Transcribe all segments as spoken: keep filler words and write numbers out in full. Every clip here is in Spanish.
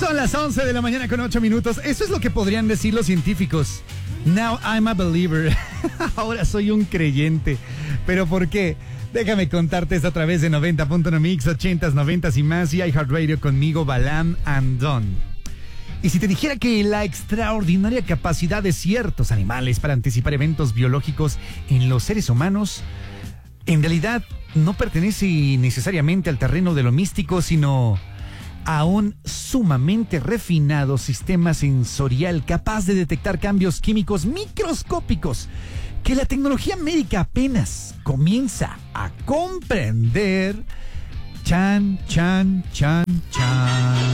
Son las once de la mañana con ocho minutos. Eso es lo que podrían decir los científicos. Now I'm a believer. Ahora soy un creyente. ¿Pero por qué? Déjame contarte esto a través de noventa punto uno Mix, ochentas, noventas y más, y iHeartRadio conmigo, Balam and Don. Y si te dijera que la extraordinaria capacidad de ciertos animales para anticipar eventos biológicos en los seres humanos, en realidad no pertenece necesariamente al terreno de lo místico, sino a un sumamente refinado sistema sensorial capaz de detectar cambios químicos microscópicos que la tecnología médica apenas comienza a comprender. Chan, chan, chan, chan.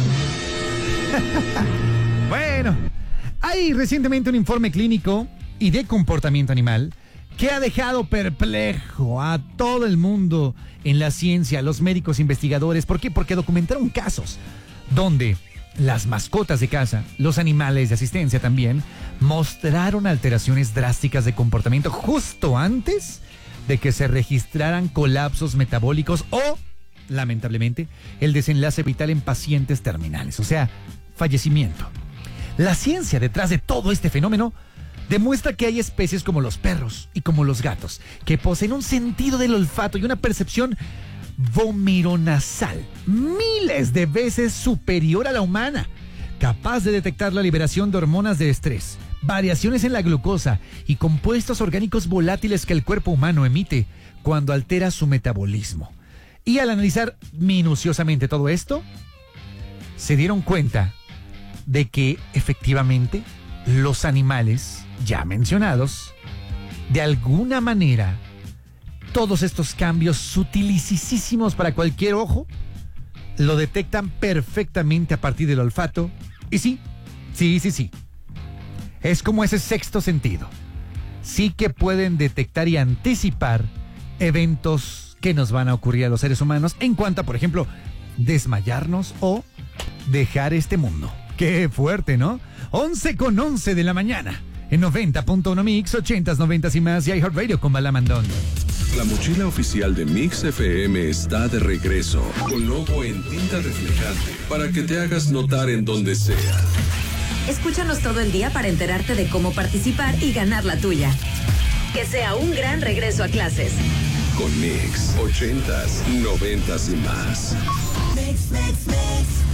Bueno, hay recientemente un informe clínico y de comportamiento animal que ha dejado perplejo a todo el mundo en la ciencia, los médicos investigadores. ¿Por qué? Porque documentaron casos donde las mascotas de casa, los animales de asistencia también, mostraron alteraciones drásticas de comportamiento justo antes de que se registraran colapsos metabólicos o, lamentablemente, el desenlace vital en pacientes terminales, o sea, fallecimiento. La ciencia detrás de todo este fenómeno demuestra que hay especies como los perros y como los gatos que poseen un sentido del olfato y una percepción vomeronasal miles de veces superior a la humana, capaz de detectar la liberación de hormonas de estrés, variaciones en la glucosa y compuestos orgánicos volátiles que el cuerpo humano emite cuando altera su metabolismo. Y al analizar minuciosamente todo esto, se dieron cuenta de que efectivamente los animales ya mencionados, de alguna manera, todos estos cambios sutilísimos para cualquier ojo, lo detectan perfectamente a partir del olfato. Y sí, sí, sí, sí. Es como ese sexto sentido. Sí que pueden detectar y anticipar eventos que nos van a ocurrir a los seres humanos en cuanto a, por ejemplo, desmayarnos o dejar este mundo. Qué fuerte, ¿no? once con once de la mañana. En noventa punto uno Mix, ochentas, noventas y más, y iHeartRadio con Balam and Don. La mochila oficial de Mix F M está de regreso, con logo en tinta reflejante, para que te hagas notar en donde sea. Escúchanos todo el día para enterarte de cómo participar y ganar la tuya. Que sea un gran regreso a clases. Con Mix, ochentas, noventas y más. Mix, mix, mix.